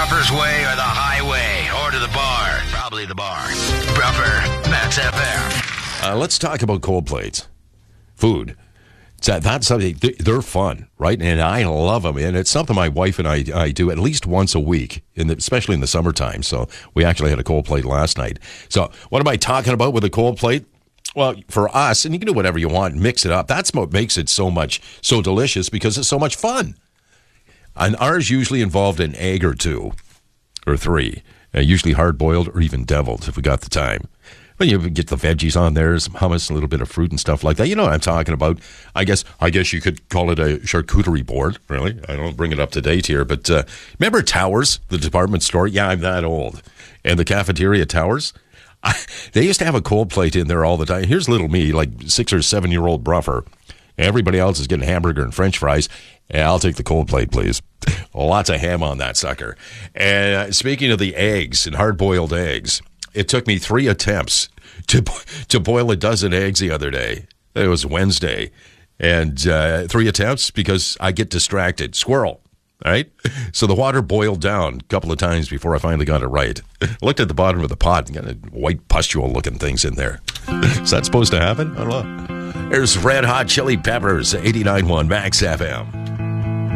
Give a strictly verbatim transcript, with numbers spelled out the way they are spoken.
Bruffer's Way or the highway, or to the bar. Probably the bar. Bruffer, Max F M. Uh, let's talk about cold plates. Food. So that's something, they're fun, right? And I love them. And it's something my wife and I, I do at least once a week, in the, especially in the summertime. So we actually had a cold plate last night. So what am I talking about with a cold plate? Well, for us, and you can do whatever you want, mix it up. That's what makes it so much, so delicious, because it's so much fun. And ours usually involved an egg or two, or three, uh, usually hard-boiled or even deviled if we got the time. But you get the veggies on there, some hummus, a little bit of fruit and stuff like that. You know what I'm talking about. I guess I guess you could call it a charcuterie board, really. I don't bring it up to date here. But uh, remember Towers, the department store? Yeah, I'm that old. And the cafeteria Towers? I, they used to have a cold plate in there all the time. Here's little me, like six or seven-year-old Bruffer. Everybody else is getting hamburger and French fries. Yeah, I'll take the cold plate, please. Lots of ham on that sucker. And uh, speaking of the eggs and hard-boiled eggs, it took me three attempts to to boil a dozen eggs the other day. It was Wednesday. And uh, three attempts because I get distracted. Squirrel. All right? So the water boiled down a couple of times before I finally got it right. Looked at the bottom of the pot and got a white pustule-looking things in there. Is that supposed to happen? I don't know. There's Red Hot Chili Peppers, eighty-nine point one Max F M.